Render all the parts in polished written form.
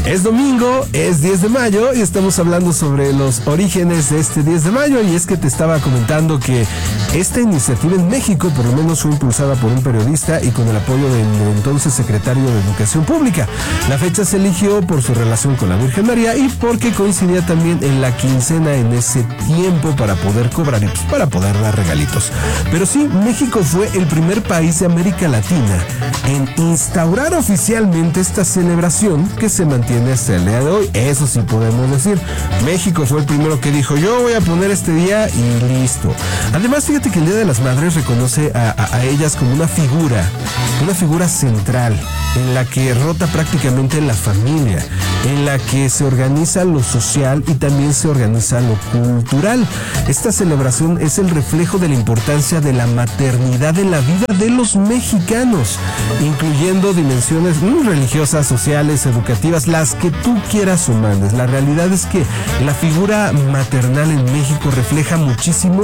Es domingo, es 10 de mayo y estamos hablando sobre los orígenes de este 10 de mayo, y es que te estaba comentando que esta iniciativa en México por lo menos fue impulsada por un periodista y con el apoyo del entonces secretario de Educación Pública. La fecha se eligió por su relación con la Virgen María y porque coincidía también en la quincena en ese tiempo para poder cobrar y para poder dar regalitos. Pero sí, México fue el primer país de América Latina en instaurar oficialmente esta celebración que se mantiene hasta el día de hoy. Eso sí podemos decir. México fue el primero que dijo, yo voy a poner este día y listo. Además, fíjate que el Día de las Madres reconoce a ellas como una figura central, en la que rota prácticamente la familia, en la que se organiza lo social y también se organiza lo cultural. Esta celebración es el reflejo de la importancia de la maternidad en la vida de los mexicanos, incluyendo dimensiones religiosas, sociales, educativas, las que tú quieras o mandes. La realidad es que la figura maternal en México refleja muchísimo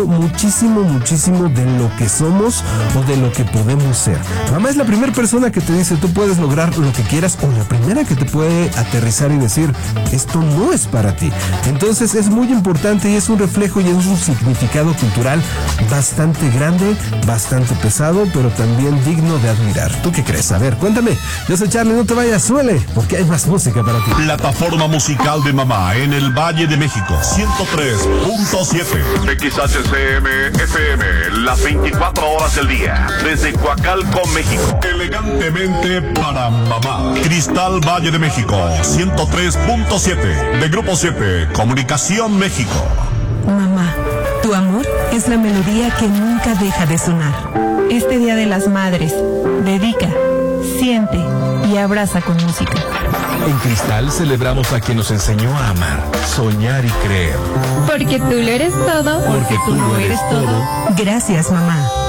de lo que somos o de lo que podemos ser. Mamá es la primera persona que te dice, tú puedes lograr lo que quieras, o la primera que te puede aterrizar y decir, esto no es para ti. Entonces es muy importante y es un reflejo y es un significado cultural bastante grande, bastante pesado, pero también digno de admirar. ¿Tú qué crees? A ver, cuéntame. Yo soy Charlie, no te vayas, suele, porque hay más música para ti. Plataforma musical de mamá en el Valle de México, 103.7. XHCM FM, las 24 horas del día, desde Coacalco, México. Elegantemente para mamá. Cristal Valle de México, 103.7. De Grupo 7, Comunicación México. Mamá, tu amor es la melodía que nunca deja de sonar. Este Día de las Madres, dedica, siente y abraza con música. En Cristal celebramos a quien nos enseñó a amar, soñar y creer. Porque tú lo eres todo. Porque tú lo eres todo. Gracias, mamá.